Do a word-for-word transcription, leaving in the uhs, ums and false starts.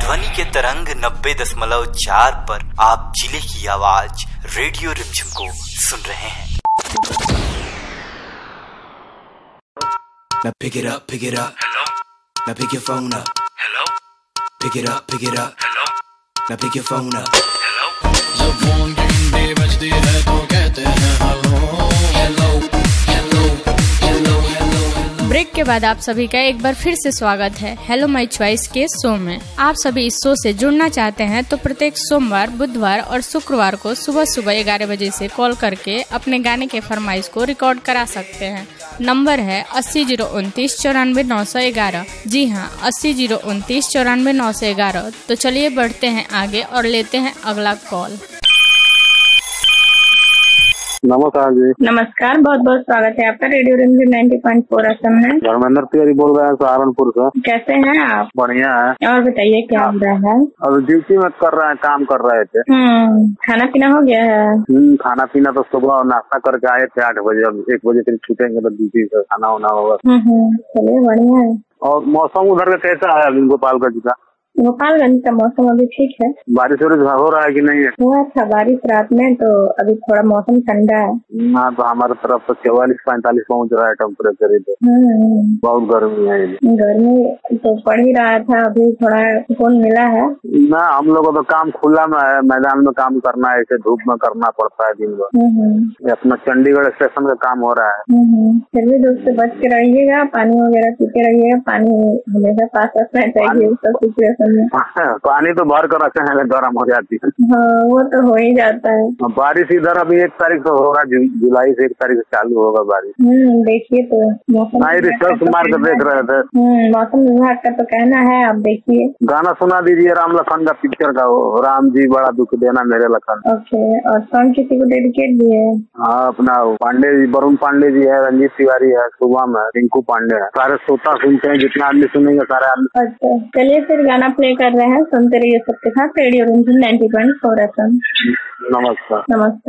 ध्वनि के तरंग नब्बे दशमलव चार पर आप जिले की आवाज रेडियो रिमझिम को सुन रहे हैं। Now pick it up, pick it up. Hello? Now pick your phone up. Hello? Pick it up, pick it up. Hello? Now pick your phone up. Hello? जब फोन की घंटी बजती है तो कहते हैं hello hello hello hello hello. Break के बाद आप सभी का एक बार फिर से स्वागत है हेलो माय चॉइस के शो में। आप सभी इस शो से जुड़ना चाहते हैं तो प्रत्येक सोमवार, बुधवार और शुक्रवार को सुबह सुबह ग्यारह बजे से कॉल करके अपने गाने के फरमाइश को रिकॉर्ड करा सकते हैं। नंबर है अस्सी जीरो उनतीस चौरानवे नौ सौ ग्यारह। जी हाँ, अस्सी जीरो उनतीस चौरानवे नौ सौ ग्यारह। तो चलिए बढ़ते हैं आगे और लेते हैं अगला कॉल। नमस्कार जी। नमस्कार, बहुत बहुत स्वागत है आपका रेडियो रिमझिम नाइंटी पॉइंट फोर एफएम में। धर्मेंद्र तिवारी बोल रहे हैं सहारनपुर से। कैसे हैं आप? बढ़िया है। और बताइए क्या हो रहा है? अब ड्यूटी में कर रहे हैं, काम कर रहे थे। हम्म खाना पीना हो गया है? हम्म खाना पीना तो सुबह नाश्ता करके आए थे आठ बजे। अब एक बजे फिर छूटेंगे तो ड्यूटी से खाना होना होगा। हम्म चलिए बढ़िया है। और मौसम उधर का कैसा है अभी गोपालगंज का? गोपालगंज का मौसम अभी ठीक है। बारिश वारिश हो रहा है कि नहीं है? हुआ था बारिश रात में, तो अभी थोड़ा मौसम ठंडा है। हाँ, तो हमारे तरफ तो चौवालीस पैंतालीस पहुँच रहा है टेम्परेचर इधर। बहुत गर्मी है। गर्मी तो पड़ ही रहा था, अभी थोड़ा सुकून मिला है ना। हम लोग को तो काम खुला में है, मैदान में काम करना है, ऐसे धूप में करना पड़ता है दिन भर। अपना चंडीगढ़ स्टेशन का काम हो रहा है। फिर भी धूप से बच के रहिएगा, पानी वगैरह पीते रहिएगा। पानी हमेशा पास रखना चाहिए सब सिचुएशन में। पानी तो भर कर रखे हैं, गर्म हो जाती है। हाँ, वो तो हो ही जाता है। बारिश इधर अभी एक तारीख से हो रहा है, जुलाई से एक तारीख से चालू होगा बारिश। हम्म देखिए तो मौसम रिसर्च मार कर देख रहे थे। हम्म मौसम विभाग का तो कहना है, आप देखिए। गाना सुना दीजिए राम लखन का पिक्चर का, राम जी बड़ा दुख देना मेरे लखन। ओके, और सॉन्ग किसी को डेडिकेट भी है? हाँ, अपना पांडे जी, वरुण पांडे जी है, रंजीत तिवारी है, शुभम है, रिंकू पांडे है। सारे श्रोता सुनते हैं, जितना आदमी सुनेंगे सारे आदमी। अच्छा, चलिए फिर गाना प्ले कर रहे हैं, सुनते रहिए सबके साथ रेडियो रिमझिम नाइंटी पॉइंट फोर एफएम। नमस्कार। नमस्कार।